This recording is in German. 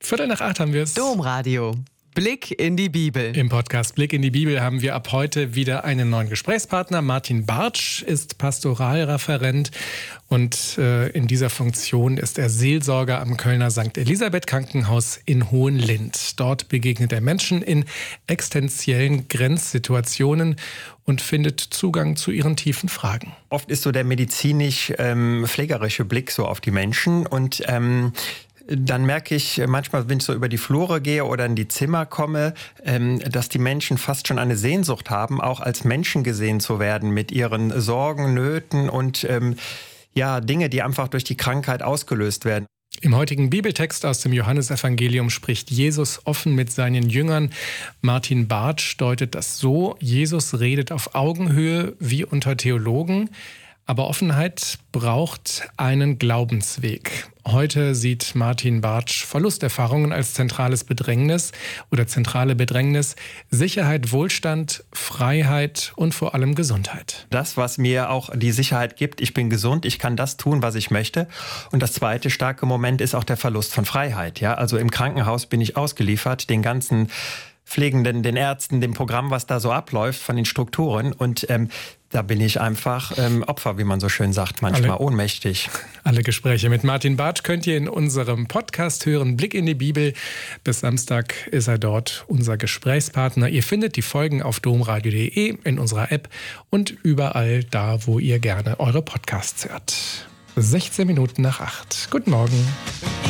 7:15 haben wir es. Domradio. Blick in die Bibel. Im Podcast Blick in die Bibel haben wir ab heute wieder einen neuen Gesprächspartner. Martin Bartsch ist Pastoralreferent und in dieser Funktion ist er Seelsorger am Kölner St. Elisabeth Krankenhaus in Hohenlind. Dort begegnet er Menschen in existenziellen Grenzsituationen und findet Zugang zu ihren tiefen Fragen. Oft ist so der medizinisch-pflegerische Blick so auf die Menschen und dann merke ich manchmal, wenn ich so über die Flure gehe oder in die Zimmer komme, dass die Menschen fast schon eine Sehnsucht haben, auch als Menschen gesehen zu werden mit ihren Sorgen, Nöten und Dinge, die einfach durch die Krankheit ausgelöst werden. Im heutigen Bibeltext aus dem Johannesevangelium spricht Jesus offen mit seinen Jüngern. Martin Bartsch deutet das so: Jesus redet auf Augenhöhe wie unter Theologen. Aber Offenheit braucht einen Glaubensweg. Heute sieht Martin Bartsch Verlusterfahrungen als zentrale Bedrängnis, Sicherheit, Wohlstand, Freiheit und vor allem Gesundheit. Das, was mir auch die Sicherheit gibt, ich bin gesund, ich kann das tun, was ich möchte. Und das zweite starke Moment ist auch der Verlust von Freiheit. Ja? Also im Krankenhaus bin ich ausgeliefert, den ganzen Pflegenden, den Ärzten, dem Programm, was da so abläuft, von den Strukturen. Und da bin ich einfach Opfer, wie man so schön sagt, manchmal ohnmächtig. Alle Gespräche mit Martin Bartsch könnt ihr in unserem Podcast hören, Blick in die Bibel. Bis Samstag ist er dort unser Gesprächspartner. Ihr findet die Folgen auf domradio.de, in unserer App und überall da, wo ihr gerne eure Podcasts hört. 7:16. Guten Morgen.